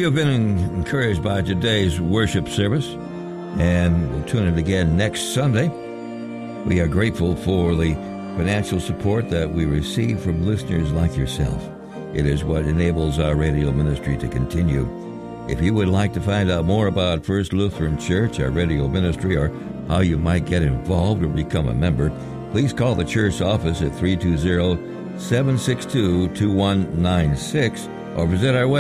have been encouraged by today's worship service, and we'll tune in again next Sunday. We are grateful for the financial support that we receive from listeners like yourself. It is what enables our radio ministry to continue. If you would like to find out more about First Lutheran Church, our radio ministry, or how you might get involved or become a member, please call the church office at 320-762-2196 or visit our website